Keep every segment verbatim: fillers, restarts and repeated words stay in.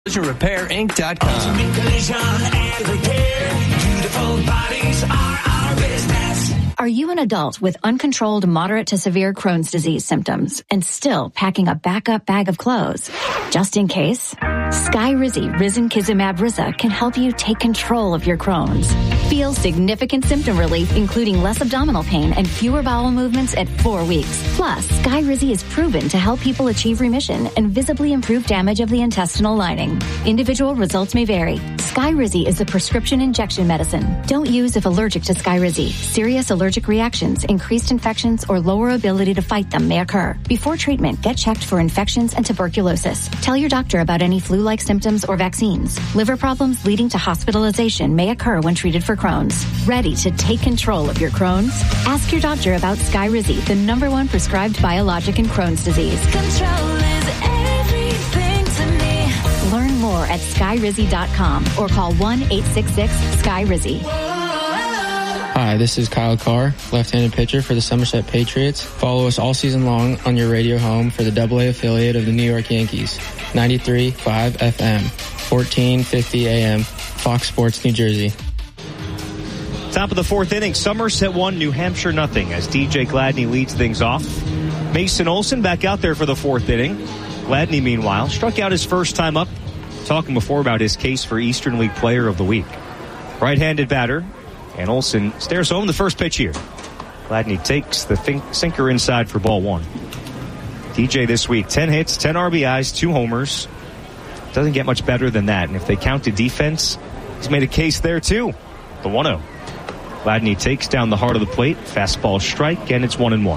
collision repair inc dot com. Ultimate Collision and Repair. Beautiful bodies are our business. Are you an adult with uncontrolled moderate to severe Crohn's disease symptoms and still packing a backup bag of clothes? Just in case, Skyrizi Risankizumab Riza can help you take control of your Crohn's. Feel significant symptom relief, including less abdominal pain and fewer bowel movements at four weeks. Plus, Skyrizi is proven to help people achieve remission and visibly improve damage of the intestinal lining. Individual results may vary. Skyrizi is a prescription injection medicine. Don't use if allergic to Skyrizi. Serious allergic reactions, increased infections, or lower ability to fight them may occur. Before treatment, get checked for infections and tuberculosis. Tell your doctor about any flu-like symptoms or vaccines. Liver problems leading to hospitalization may occur when treated for Crohn's. Ready to take control of your Crohn's? Ask your doctor about Skyrizi, the number one prescribed biologic in Crohn's disease. Control is everything to me. Learn more at skyrizi dot com or call one eight six six sky rizi. Hi, this is Kyle Carr, left-handed pitcher for the Somerset Patriots. Follow us all season long on your radio home for the double A affiliate of the New York Yankees. ninety-three point five F M, fourteen fifty A M, Fox Sports, New Jersey. Top of the fourth inning, Somerset one, New Hampshire nothing, as D J Gladney leads things off. Mason Olson back out there for the fourth inning. Gladney, meanwhile, struck out his first time up, talking before about his case for Eastern League Player of the Week. Right-handed batter, and Olson stares home the first pitch here. Gladney takes the think- sinker inside for ball one. D J this week, ten hits, ten R B Is, two homers. Doesn't get much better than that. And if they count the defense, he's made a case there too. The one oh. Gladney takes down the heart of the plate. Fastball strike, and it's one and one.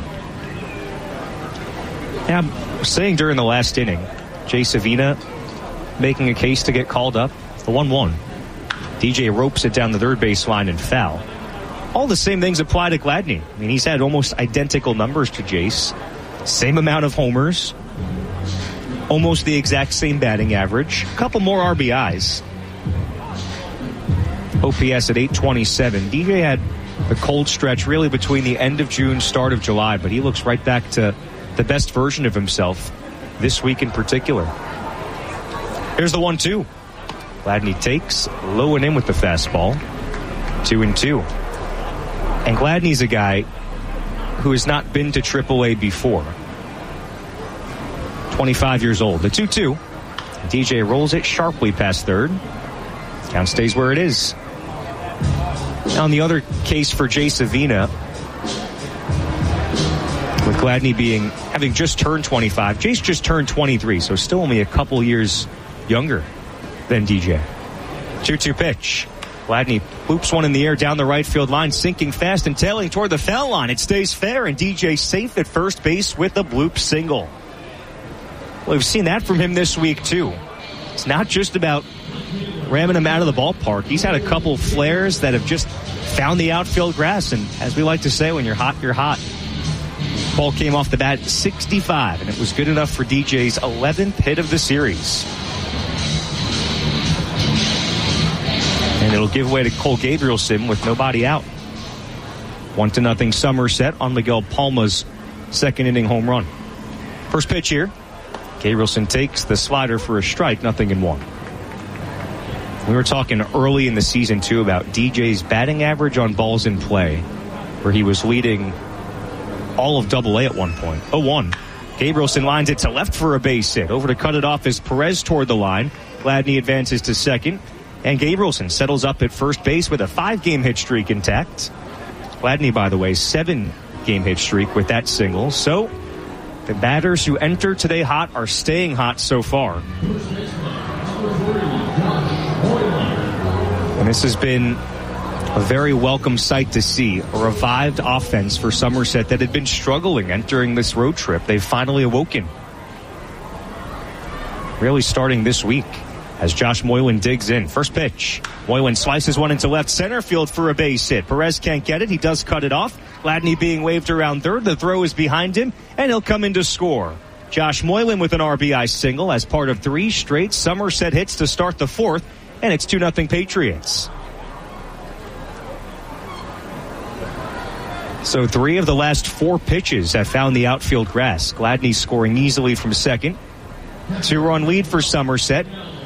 Yeah, I was saying during the last inning, Jay Savina making a case to get called up. The one one. D J ropes it down the third base line and foul. All the same things apply to Gladney. I mean, he's had almost identical numbers to Jace. Same amount of homers. Almost the exact same batting average. A couple more R B Is. O P S at eight twenty-seven. D J had the cold stretch really between the end of June, start of July, but he looks right back to the best version of himself this week in particular. Here's the one two. Gladney takes, low and in with the fastball. Two and two. And Gladney's a guy who has not been to triple A before. twenty-five years old. The two two. D J rolls it sharply past third. Count stays where it is. Now, on the other case for Jay Savina, with Gladney being, having just turned twenty-five, Jay's just turned twenty-three, so still only a couple years younger than D J. two two pitch. Gladney loops one in the air down the right field line, sinking fast and tailing toward the foul line. It stays fair, and D J safe at first base with a bloop single. Well, we've seen that from him this week, too. It's not just about ramming him out of the ballpark. He's had a couple flares that have just found the outfield grass, and as we like to say, when you're hot, you're hot. Ball came off the bat sixty-five, and it was good enough for D J's eleventh hit of the series. And it'll give way to Cole Gabrielson with nobody out. One to nothing Somerset on Miguel Palma's second inning home run. First pitch here. Gabrielson takes the slider for a strike, nothing in one. We were talking early in the season, too, about D J's batting average on balls in play, where he was leading all of double A at one point. oh one. Gabrielson lines it to left for a base hit. Over to cut it off is Perez toward the line. Gladney advances to second. And Gabrielson settles up at first base with a five-game hit streak intact. Gladney, by the way, seven-game hit streak with that single. So the batters who enter today hot are staying hot so far. And this has been a very welcome sight to see. A revived offense for Somerset that had been struggling entering this road trip. They've finally awoken. Really starting this week as Josh Moylan digs in. First pitch. Moylan slices one into left center field for a base hit. Perez can't get it. He does cut it off. Gladney being waved around third. The throw is behind him, and he'll come in to score. Josh Moylan with an R B I single as part of three straight Somerset hits to start the fourth, and it's two nothing Patriots. So three of the last four pitches have found the outfield grass. Gladney scoring easily from second. Two-run lead for Somerset.